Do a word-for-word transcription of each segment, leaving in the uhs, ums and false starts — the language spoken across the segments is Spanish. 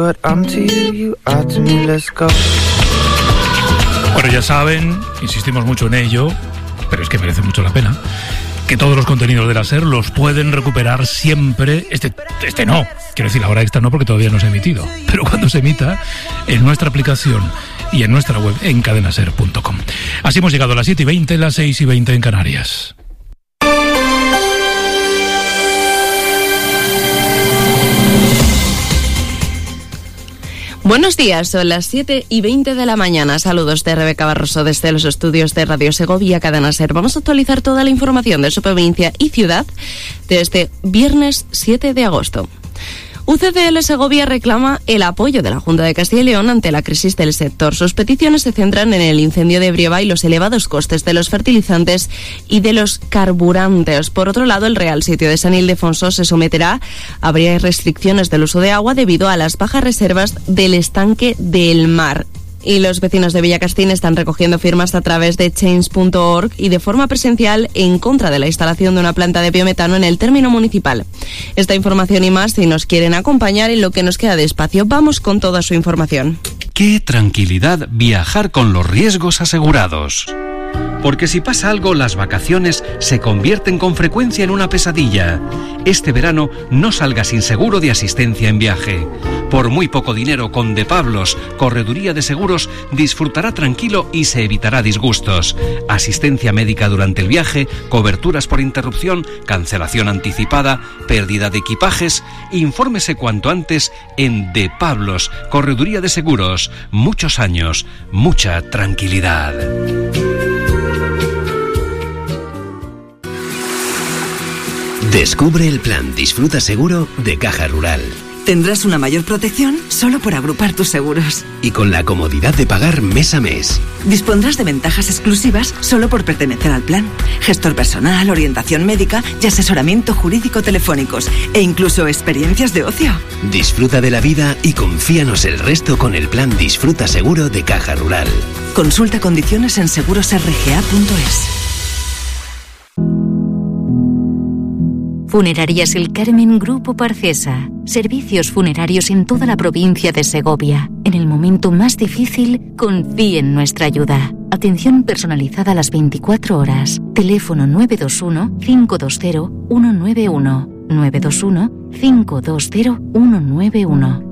Bueno, ya saben, insistimos mucho en ello, pero es que merece mucho la pena, que todos los contenidos de la SER los pueden recuperar siempre. Este, este no, quiero decir, la hora extra no, porque todavía no se ha emitido, pero cuando se emita, en nuestra aplicación y en nuestra web, en cadena ser punto com. Así hemos llegado a las siete y veinte, las seis y veinte en Canarias. Buenos días, son las siete y veinte de la mañana. Saludos de Rebeca Barroso desde los estudios de Radio Segovia, Cadena Ser. Vamos a actualizar toda la información de su provincia y ciudad desde viernes siete de agosto. U C C L Segovia reclama el apoyo de la Junta de Castilla y León ante la crisis del sector. Sus peticiones se centran en el incendio de Brieva y los elevados costes de los fertilizantes y de los carburantes. Por otro lado, el Real Sitio de San Ildefonso se someterá a varias restricciones del uso de agua debido a las bajas reservas del estanque del mar. Y los vecinos de Villacastín están recogiendo firmas a través de change punto org y de forma presencial en contra de la instalación de una planta de biometano en el término municipal. Esta información y más, si nos quieren acompañar en lo que nos queda de espacio, vamos con toda su información. ¡Qué tranquilidad viajar con los riesgos asegurados! Porque si pasa algo, las vacaciones se convierten con frecuencia en una pesadilla. Este verano no salga sin seguro de asistencia en viaje. Por muy poco dinero, con De Pablos, Correduría de Seguros, disfrutará tranquilo y se evitará disgustos. Asistencia médica durante el viaje, coberturas por interrupción, cancelación anticipada, pérdida de equipajes. Infórmese cuanto antes en De Pablos, Correduría de Seguros. Muchos años, mucha tranquilidad. Descubre el plan Disfruta Seguro de Caja Rural. Tendrás una mayor protección solo por agrupar tus seguros. Y con la comodidad de pagar mes a mes. Dispondrás de ventajas exclusivas solo por pertenecer al plan. Gestor personal, orientación médica y asesoramiento jurídico telefónicos. E incluso experiencias de ocio. Disfruta de la vida y confíanos el resto con el plan Disfruta Seguro de Caja Rural. Consulta condiciones en seguros r g a punto es. Funerarias El Carmen Grupo Parcesa. Servicios funerarios en toda la provincia de Segovia. En el momento más difícil, confíe en nuestra ayuda. Atención personalizada a las veinticuatro horas. Teléfono nueve dos uno, cinco dos cero, uno nueve uno. nueve dos uno, cinco dos cero, uno nueve uno.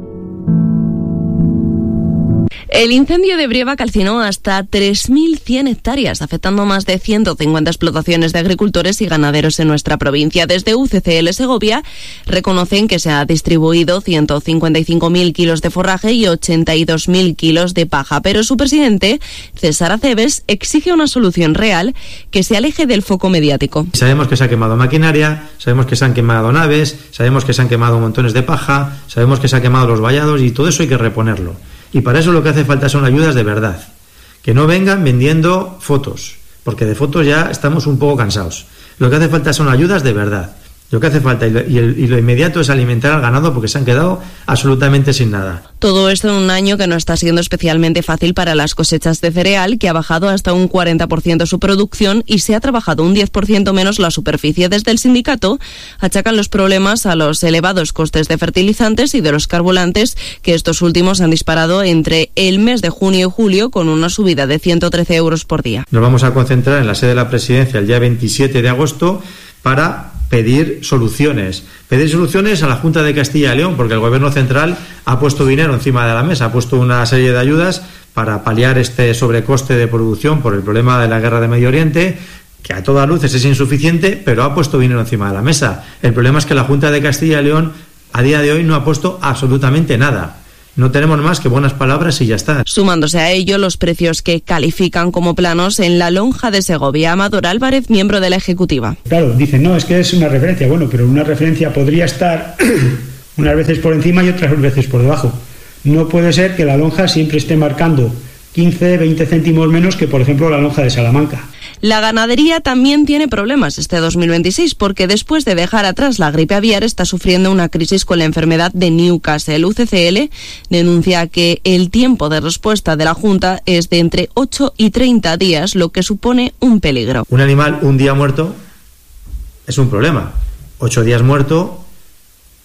El incendio de Brieva calcinó hasta tres mil cien hectáreas, afectando más de ciento cincuenta explotaciones de agricultores y ganaderos en nuestra provincia. Desde U C C L Segovia reconocen que se ha distribuido ciento cincuenta y cinco mil kilos de forraje y ochenta y dos mil kilos de paja, pero su presidente, César Aceves, exige una solución real que se aleje del foco mediático. Sabemos que se ha quemado maquinaria, sabemos que se han quemado naves, sabemos que se han quemado montones de paja, sabemos que se han quemado los vallados y todo eso hay que reponerlo. Y para eso lo que hace falta son ayudas de verdad. Que no vengan vendiendo fotos, porque de fotos ya estamos un poco cansados. Lo que hace falta son ayudas de verdad. Lo que hace falta y lo, y, el, y lo inmediato es alimentar al ganado porque se han quedado absolutamente sin nada. Todo esto en un año que no está siendo especialmente fácil para las cosechas de cereal, que ha bajado hasta un cuarenta por ciento su producción y se ha trabajado un diez por ciento menos la superficie. Desde el sindicato achacan los problemas a los elevados costes de fertilizantes y de los carburantes, que estos últimos han disparado entre el mes de junio y julio con una subida de ciento trece euros por día. Nos vamos a concentrar en la sede de la Presidencia el día veintisiete de agosto para pedir soluciones. Pedir soluciones a la Junta de Castilla y León, porque el Gobierno central ha puesto dinero encima de la mesa, ha puesto una serie de ayudas para paliar este sobrecoste de producción por el problema de la guerra de Medio Oriente, que a todas luces es insuficiente, pero ha puesto dinero encima de la mesa. El problema es que la Junta de Castilla y León a día de hoy no ha puesto absolutamente nada. No tenemos más que buenas palabras y ya está. Sumándose a ello los precios que califican como planos en la lonja de Segovia. Amador Álvarez, miembro de la Ejecutiva. Claro, dicen, no, es que es una referencia. Bueno, pero una referencia podría estar unas veces por encima y otras veces por debajo. No puede ser que la lonja siempre esté marcando quince, veinte céntimos menos que, por ejemplo, la lonja de Salamanca. La ganadería también tiene problemas este dos mil veintiséis porque después de dejar atrás la gripe aviar está sufriendo una crisis con la enfermedad de Newcastle. U C C L denuncia que el tiempo de respuesta de la Junta es de entre ocho y treinta días, lo que supone un peligro. Un animal un día muerto es un problema. Ocho días muerto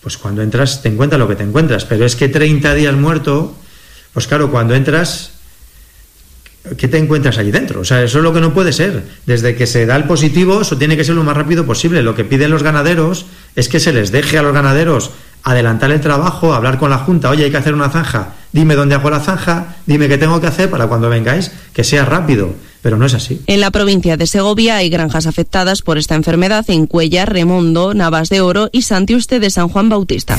pues cuando entras te encuentras lo que te encuentras. Pero es que treinta días muerto, pues claro, cuando entras, ¿qué te encuentras allí dentro? O sea, eso es lo que no puede ser. Desde que se da el positivo, eso tiene que ser lo más rápido posible. Lo que piden los ganaderos es que se les deje a los ganaderos adelantar el trabajo, hablar con la Junta, oye, hay que hacer una zanja, dime dónde hago la zanja, dime qué tengo que hacer para cuando vengáis, que sea rápido, pero no es así. En la provincia de Segovia hay granjas afectadas por esta enfermedad en Cuellar, Remondo, Navas de Oro y Santiuste de San Juan Bautista.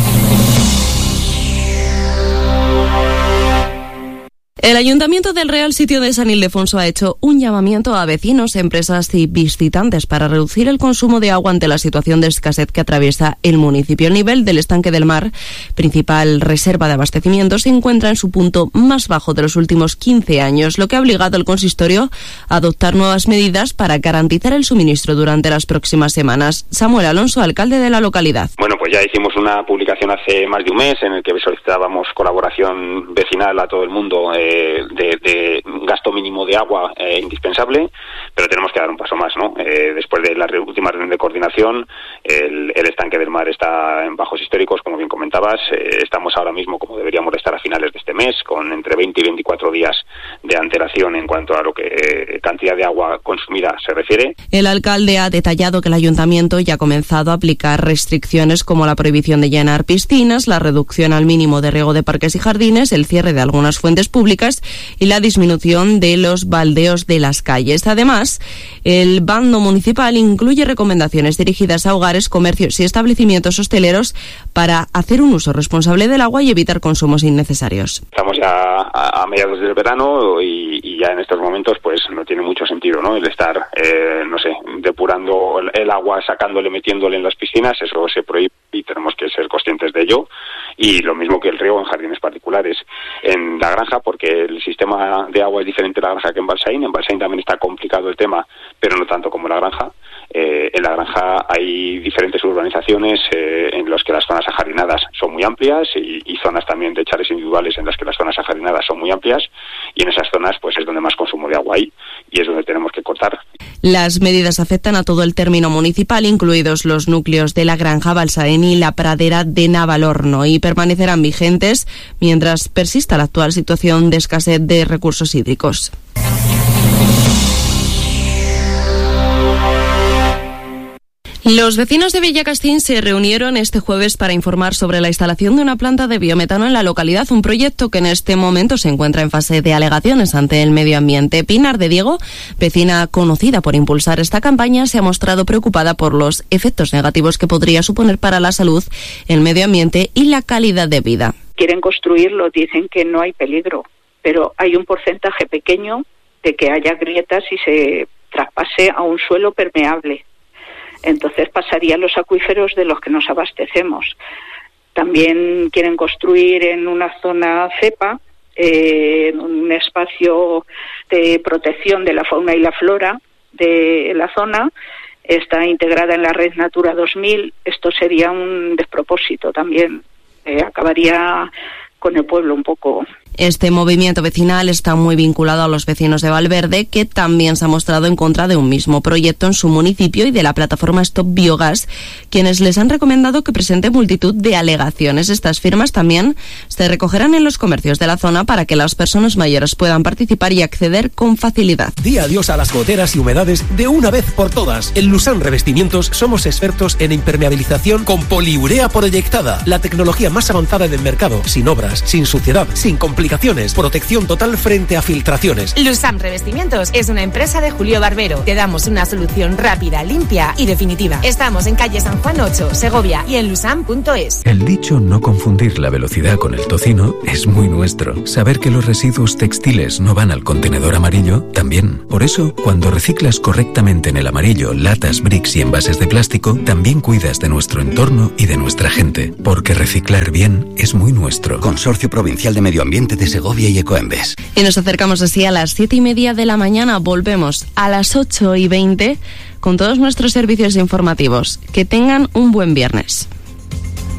El Ayuntamiento del Real Sitio de San Ildefonso ha hecho un llamamiento a vecinos, empresas y visitantes para reducir el consumo de agua ante la situación de escasez que atraviesa el municipio. El nivel del estanque del Mar, principal reserva de abastecimiento, se encuentra en su punto más bajo de los últimos quince años, lo que ha obligado al consistorio a adoptar nuevas medidas para garantizar el suministro durante las próximas semanas. Samuel Alonso, alcalde de la localidad. Bueno, pues ya hicimos una publicación hace más de un mes en el que solicitábamos colaboración vecinal a todo el mundo eh, De, de gasto mínimo de agua eh, indispensable, pero tenemos que dar un paso más, ¿no? Eh, después de la re- última reunión de coordinación, el, el estanque del Mar está en bajos históricos, como bien comentabas. Eh, estamos ahora mismo, como deberíamos estar a finales de este mes, con entre veinte y veinticuatro días de antelación en cuanto a lo que eh, cantidad de agua consumida se refiere. El alcalde ha detallado que el ayuntamiento ya ha comenzado a aplicar restricciones como la prohibición de llenar piscinas, la reducción al mínimo de riego de parques y jardines, el cierre de algunas fuentes públicas y la disminución de los baldeos de las calles. Además, el bando municipal incluye recomendaciones dirigidas a hogares, comercios y establecimientos hosteleros para hacer un uso responsable del agua y evitar consumos innecesarios. Estamos ya a, a mediados del verano y, y ya en estos momentos pues no tiene mucho sentido, ¿no? El estar, eh, no sé, depurando el, el agua, sacándole, metiéndole en las piscinas, eso se prohíbe y tenemos que ser conscientes de ello. Y lo mismo que el riego en jardines particulares. En la granja, porque el sistema de agua es diferente en la granja que en Balsaín. En Balsaín también está complicado el tema, pero no tanto como en la granja. Eh, en la granja hay diferentes urbanizaciones eh, en las que las zonas ajardinadas son muy amplias y, y zonas también de chares individuales en las que las zonas ajardinadas son muy amplias, y en esas zonas pues es donde más consumo de agua hay y es donde tenemos que cortar. Las medidas afectan a todo el término municipal, incluidos los núcleos de la Granja, Balsaín y la pradera de Navalorno, y permanecerán vigentes mientras persista la actual situación de escasez de recursos hídricos. Los vecinos de Villacastín se reunieron este jueves para informar sobre la instalación de una planta de biometano en la localidad, un proyecto que en este momento se encuentra en fase de alegaciones ante el medio ambiente. Pinar de Diego, vecina conocida por impulsar esta campaña, se ha mostrado preocupada por los efectos negativos que podría suponer para la salud, el medio ambiente y la calidad de vida. Quieren construirlo, dicen que no hay peligro, pero hay un porcentaje pequeño de que haya grietas y se traspase a un suelo permeable. Entonces pasaría a los acuíferos de los que nos abastecemos. También quieren construir en una zona cepa, eh, un espacio de protección de la fauna y la flora de la zona. Está integrada en la red Natura dos mil. Esto sería un despropósito también. Eh, acabaría con el pueblo un poco. Este movimiento vecinal está muy vinculado a los vecinos de Valverde, que también se ha mostrado en contra de un mismo proyecto en su municipio y de la plataforma Stop Biogas, quienes les han recomendado que presente multitud de alegaciones. Estas firmas también se recogerán en los comercios de la zona para que las personas mayores puedan participar y acceder con facilidad. Di adiós a las goteras y humedades de una vez por todas. En Lusan Revestimientos somos expertos en impermeabilización con poliurea proyectada, la tecnología más avanzada del mercado, sin obras, sin suciedad, sin complicaciones. Protección total frente a filtraciones. Lusam Revestimientos es una empresa de Julio Barbero. Te damos una solución rápida, limpia y definitiva. Estamos en calle San Juan ocho, Segovia, y en lusam punto es. El dicho no confundir la velocidad con el tocino es muy nuestro. Saber que los residuos textiles no van al contenedor amarillo también. Por eso, cuando reciclas correctamente en el amarillo latas, bricks y envases de plástico, también cuidas de nuestro entorno y de nuestra gente. Porque reciclar bien es muy nuestro. Consorcio Provincial de Medio Ambiente de Segovia y Ecoembes. Y nos acercamos así a las siete y media de la mañana. Volvemos a las ocho y veinte con todos nuestros servicios informativos. Que tengan un buen viernes.